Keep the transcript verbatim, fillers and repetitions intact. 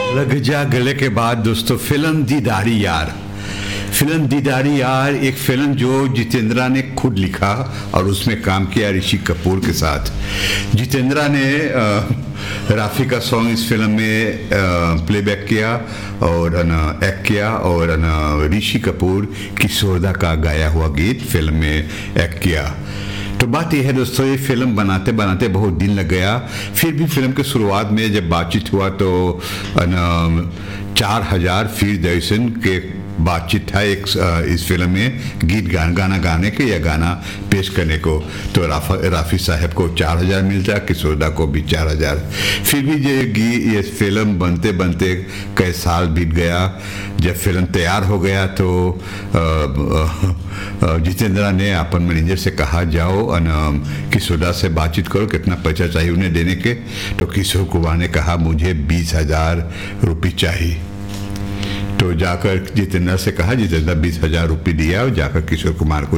लग जा गले के बाद दोस्तों फिल्म दीदारी यार। फिल्म दीदारी यार एक फिल्म जो जितेंद्रा ने खुद लिखा और उसमें काम किया ऋषि कपूर के साथ। जितेंद्रा ने राफी का सॉन्ग इस फिल्म में प्लेबैक किया और एक्ट किया और ऋषि कपूर किशोरदा का गाया हुआ गीत फिल्म में एक्ट किया। तो बात यह है दोस्तों, ये फिल्म बनाते बनाते बहुत दिन लग गया। फिर भी फिल्म के शुरुआत में जब बातचीत हुआ तो चार हजार फीट दर्शन के बातचीत था एक इस फिल्म में गीत गाना गाना गाने के या गाना पेश करने को। तो राफा राफी साहब को चार हजार मिलता, किशोरदा को भी चार हजार। फिर भी ये गी ये फिल्म बनते बनते कई साल बीत गया। जब फिल्म तैयार हो गया तो जितेंद्रा ने अपन मैनेजर से कहा जाओ किशोरदा से बातचीत करो कितना पैसा चाहिए उन्हें देने के। तो किशोर कुमार ने कहा मुझे बीस हजार रुपये चाहिए। तो जाकर जितेंद्र से कहा, जितेंद्र बीस हजार रुपये दिया और जाकर किशोर कुमार को